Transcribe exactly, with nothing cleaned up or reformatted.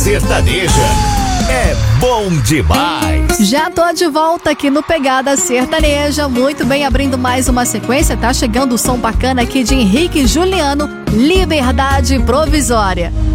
sertaneja é bom demais. Já tô de volta aqui no Pegada Sertaneja, muito bem, abrindo mais uma sequência, tá chegando o som bacana aqui de Henrique e Juliano, Liberdade Provisória.